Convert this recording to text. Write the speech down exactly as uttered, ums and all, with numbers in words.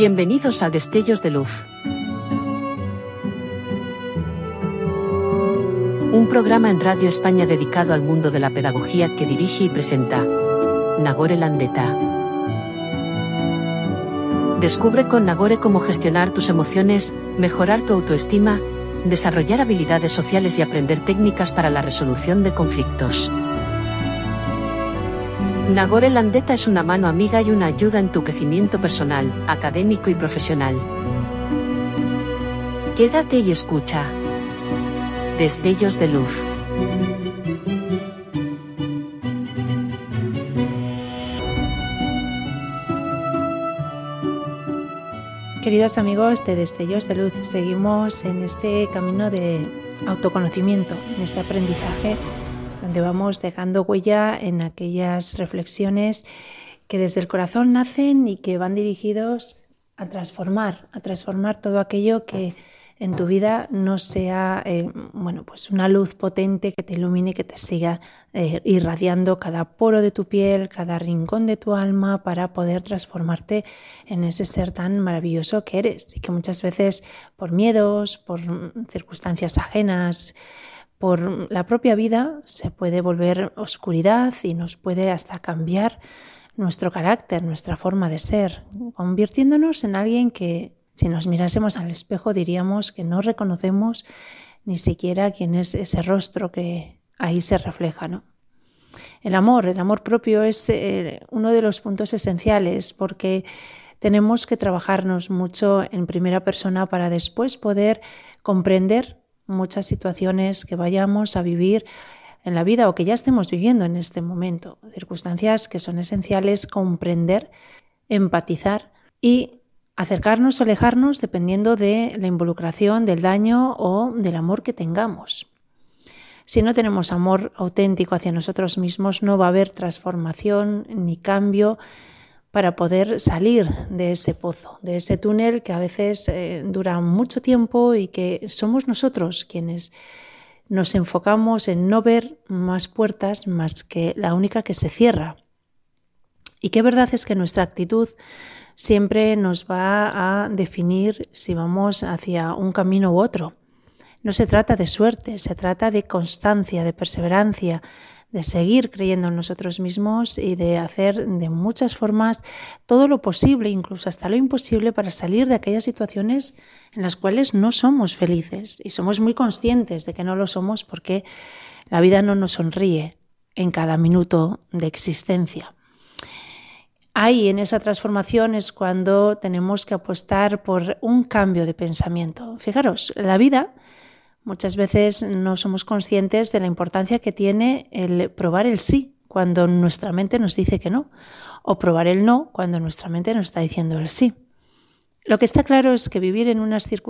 Bienvenidos a Destellos de Luz. Un programa en Radio España dedicado al mundo de la pedagogía que dirige y presenta Nagore Landeta. Descubre con Nagore cómo gestionar tus emociones, mejorar tu autoestima, desarrollar habilidades sociales y aprender técnicas para la resolución de conflictos. Nagore Landeta es una mano amiga y una ayuda en tu crecimiento personal, académico y profesional. Quédate y escucha. Destellos de Luz. Queridos amigos de Destellos de Luz, seguimos en este camino de autoconocimiento, en este aprendizaje donde vamos dejando huella en aquellas reflexiones que desde el corazón nacen y que van dirigidos a transformar, a transformar todo aquello que en tu vida no sea eh, bueno, pues una luz potente que te ilumine, que te siga eh, irradiando cada poro de tu piel, cada rincón de tu alma para poder transformarte en ese ser tan maravilloso que eres y que muchas veces por miedos, por circunstancias ajenas, por la propia vida se puede volver oscuridad y nos puede hasta cambiar nuestro carácter, nuestra forma de ser, convirtiéndonos en alguien que si nos mirásemos al espejo diríamos que no reconocemos ni siquiera quién es ese rostro que ahí se refleja, ¿no? El amor, el amor propio es eh, uno de los puntos esenciales porque tenemos que trabajarnos mucho en primera persona para después poder comprender muchas situaciones que vayamos a vivir en la vida o que ya estemos viviendo en este momento, circunstancias que son esenciales comprender, empatizar y acercarnos o alejarnos dependiendo de la involucración, del daño o del amor que tengamos. Si no tenemos amor auténtico hacia nosotros mismos, no va a haber transformación ni cambio para poder salir de ese pozo, de ese túnel que a veces eh, dura mucho tiempo y que somos nosotros quienes nos enfocamos en no ver más puertas más que la única que se cierra. Y qué verdad es que nuestra actitud siempre nos va a definir si vamos hacia un camino u otro. No se trata de suerte, se trata de constancia, de perseverancia, de seguir creyendo en nosotros mismos y de hacer de muchas formas todo lo posible, incluso hasta lo imposible, para salir de aquellas situaciones en las cuales no somos felices. Y somos muy conscientes de que no lo somos porque la vida no nos sonríe en cada minuto de existencia. Ahí, en esa transformación, es cuando tenemos que apostar por un cambio de pensamiento. Fijaros, la vida muchas veces no somos conscientes de la importancia que tiene el probar el sí cuando nuestra mente nos dice que no, o probar el no cuando nuestra mente nos está diciendo el sí. Lo que está claro es que vivir en unas circunstancias